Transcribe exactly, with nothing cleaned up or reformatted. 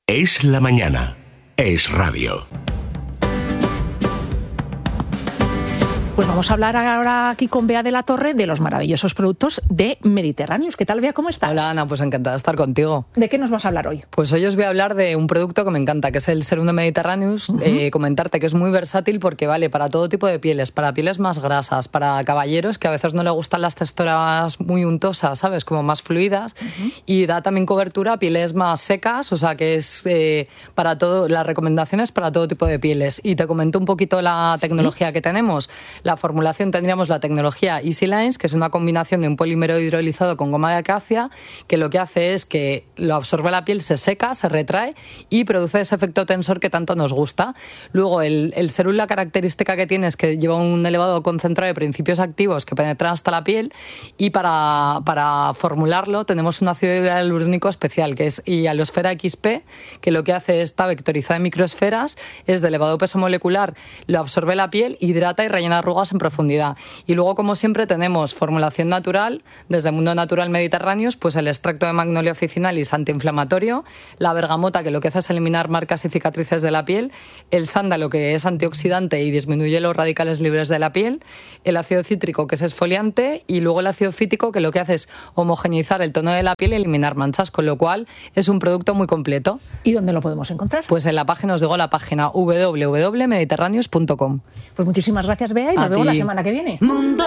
Es la mañana. Es radio. Pues vamos a hablar ahora aquí con Bea de la Torre de los maravillosos productos de Mediterráneos. ¿Qué tal, Bea? ¿Cómo estás? Hola, Ana, pues encantada de estar contigo. ¿De qué nos vas a hablar hoy? Pues hoy os voy a hablar de un producto que me encanta, que es el Serum de Mediterráneos. Uh-huh. Eh, comentarte que es muy versátil porque vale para todo tipo de pieles, para pieles más grasas, para caballeros que a veces no le gustan las texturas muy untosas, ¿sabes? Como más fluidas. Uh-huh. Y da también cobertura a pieles más secas, o sea que es eh, para todo, las recomendaciones para todo tipo de pieles. Y te comento un poquito la tecnología ¿Sí? que tenemos. La formulación tendríamos la tecnología Easy Lines, que es una combinación de un polímero hidrolizado con goma de acacia, que lo que hace es que lo absorbe la piel, se seca, se retrae y produce ese efecto tensor que tanto nos gusta. Luego, el, el serum, la característica que tiene es que lleva un elevado concentrado de principios activos que penetran hasta la piel, y para, para formularlo tenemos un ácido hialurónico especial, que es Hialosfera X P, que lo que hace es está vectorizada en microesferas, es de elevado peso molecular, lo absorbe la piel, hidrata y rellena arrugas en profundidad. Y luego, como siempre, tenemos formulación natural, desde Mundo Natural Mediterráneos, pues el extracto de Magnolia officinalis antiinflamatorio, la bergamota, que lo que hace es eliminar marcas y cicatrices de la piel, el sándalo, que es antioxidante y disminuye los radicales libres de la piel, el ácido cítrico, que es exfoliante, y luego el ácido fítico, que lo que hace es homogeneizar el tono de la piel y eliminar manchas, con lo cual es un producto muy completo. ¿Y dónde lo podemos encontrar? Pues en la página, os digo la página doble u doble u doble punto mediterráneos punto com. Pues muchísimas gracias, Bea, y nos vemos la semana que viene. Mundo